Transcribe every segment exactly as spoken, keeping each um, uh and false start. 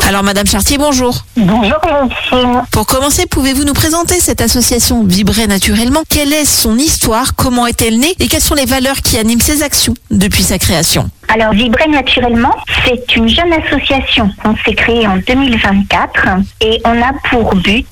Alors Madame Chartier, bonjour. Bonjour Delphine. Pour commencer, pouvez-vous nous présenter cette association Vibrer Naturellement? Quelle est son histoire? Comment est-elle née? Et quelles sont les valeurs qui animent ses actions depuis sa création? Alors Vibrer Naturellement, c'est une jeune association. On s'est créée en deux mille vingt-quatre et on a pour but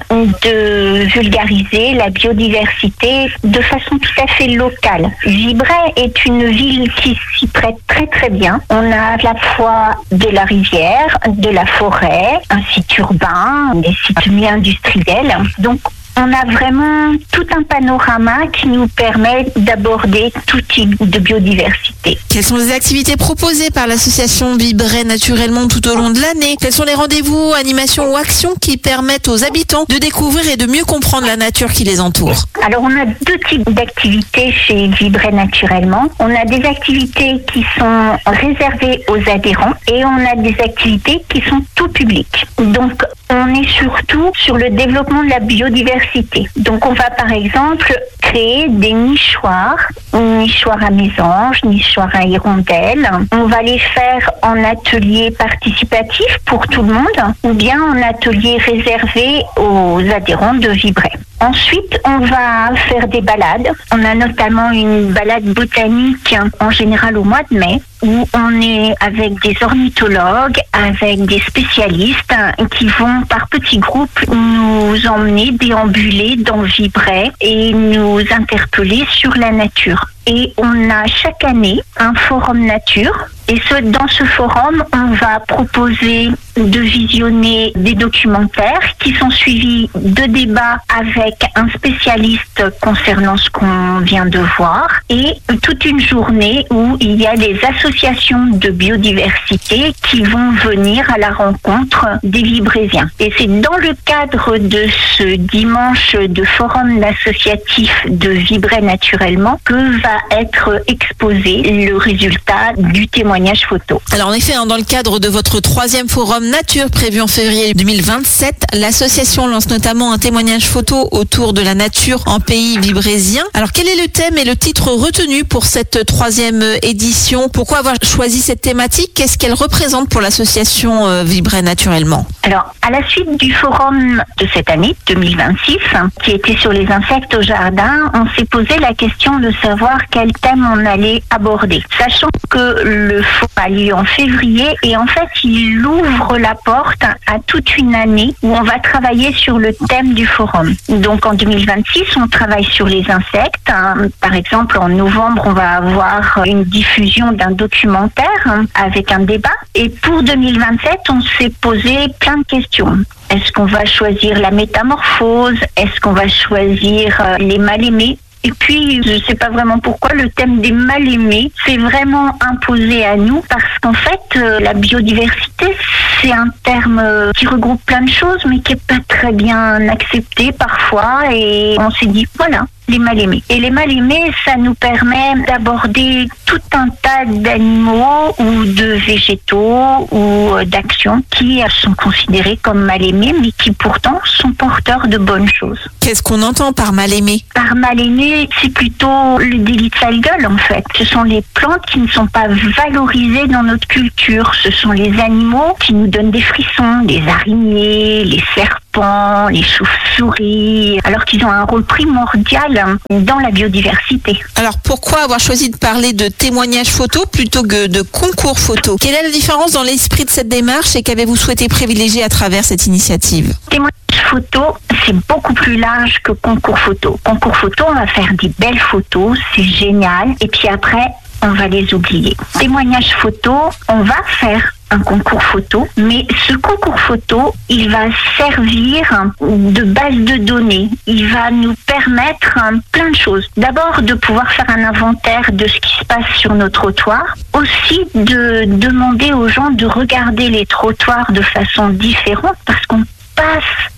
de vulgariser la biodiversité de façon tout à fait locale. Vibrer est une ville qui s'y prête très très bien. On a à la fois de la rivière, de la forêt, un site urbain, des sites mi-industriels. Donc on a vraiment tout un panorama qui nous permet d'aborder tout type de biodiversité. Quelles sont les activités proposées par l'association Vibrer Naturellement tout au long de l'année? Quels sont les rendez-vous, animations ou actions qui permettent aux habitants de découvrir et de mieux comprendre la nature qui les entoure? Alors on a deux types d'activités chez Vibrer Naturellement. On a des activités qui sont réservées aux adhérents et on a des activités qui sont tout public. Donc on est surtout sur le développement de la biodiversité. Donc on va par exemple créer des nichoirs, nichoirs à mésanges, nichoirs à hirondelles. On va les faire en atelier participatif pour tout le monde ou bien en atelier réservé aux adhérents de Vibrer. Ensuite, on va faire des balades. On a notamment une balade botanique en général au mois de mai où on est avec des ornithologues, avec des spécialistes qui vont par petits groupes nous emmener déambuler dans Vibrer et nous interpeller sur la nature. Et on a chaque année un forum nature. Et ce, dans ce forum, on va proposer de visionner des documentaires qui sont suivis de débats avec un spécialiste concernant ce qu'on vient de voir et toute une journée où il y a des associations de biodiversité qui vont venir à la rencontre des Vibrésiens. Et c'est dans le cadre de ce dimanche de forum associatif de Vibrer Naturellement que va être exposé le résultat du témoignage photo. Alors en effet, hein, dans le cadre de votre troisième forum nature prévu en février deux mille vingt-sept, l'association lance notamment un témoignage photo autour de la nature en pays vibrésien. Alors quel est le thème et le titre retenu pour cette troisième édition? Pourquoi avoir choisi cette thématique? Qu'est-ce qu'elle représente pour l'association euh, Vibrer Naturellement? Alors à la suite du forum de cette année deux mille vingt-six, qui était sur les insectes au jardin, on s'est posé la question de savoir quel thème on allait aborder, sachant que le forum a lieu en février et en fait il ouvre la porte à toute une année où on va travailler sur le thème du forum. Donc en deux mille vingt-six, on travaille sur les insectes. Par exemple, en novembre, on va avoir une diffusion d'un documentaire avec un débat. Et pour deux mille vingt-sept, on s'est posé plein de questions. Est-ce qu'on va choisir la métamorphose? Est-ce qu'on va choisir les mal-aimés? Et puis, je ne sais pas vraiment pourquoi, le thème des mal-aimés s'est vraiment imposé à nous parce qu'en fait, euh, la biodiversité, c'est un terme euh, qui regroupe plein de choses, mais qui n'est pas très bien accepté parfois. Et on s'est dit, voilà, les mal-aimés. Et les mal-aimés, ça nous permet d'aborder tout un tas d'animaux ou de végétaux ou d'actions qui sont considérés comme mal-aimés, mais qui pourtant sont porteurs de bonnes choses. Qu'est-ce qu'on entend par mal-aimé? Par mal-aimé, c'est plutôt le délit de sale gueule en fait. Ce sont les plantes qui ne sont pas valorisées dans notre culture. Ce sont les animaux qui nous donnent des frissons, les araignées, les serpents, les chauves-souris, alors qu'ils ont un rôle primordial dans la biodiversité. Alors pourquoi avoir choisi de parler de témoignage photo plutôt que de concours photo? Quelle est la différence dans l'esprit de cette démarche et qu'avez-vous souhaité privilégier à travers cette initiative? Témoignage photo, c'est beaucoup plus large que concours photo. Concours photo, on va faire des belles photos, c'est génial, et puis après, on va les oublier. Témoignage photo, on va faire un concours photo, mais ce concours photo, il va servir de base de données. Il va nous permettre plein de choses. D'abord, de pouvoir faire un inventaire de ce qui se passe sur nos trottoirs. Aussi, de demander aux gens de regarder les trottoirs de façon différente parce qu'on passe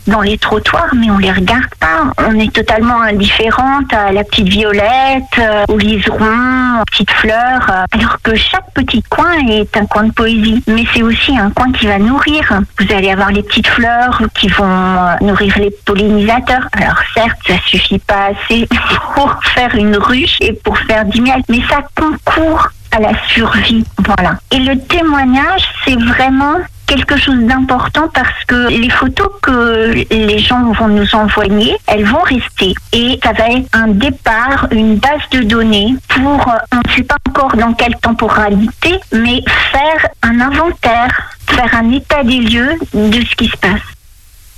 dans les trottoirs, mais on les regarde pas. On est totalement indifférente à la petite violette, euh, au liseron, aux petites fleurs, euh, alors que chaque petit coin est un coin de poésie. Mais c'est aussi un coin qui va nourrir. Vous allez avoir les petites fleurs qui vont euh, nourrir les pollinisateurs. Alors certes, ça suffit pas assez pour faire une ruche et pour faire du miel, mais ça concourt à la survie. Voilà. Et le témoignage, c'est vraiment quelque chose d'important parce que les photos que les gens vont nous envoyer, elles vont rester. Et ça va être un départ, une base de données pour, on ne sait pas encore dans quelle temporalité, mais faire un inventaire, faire un état des lieux de ce qui se passe.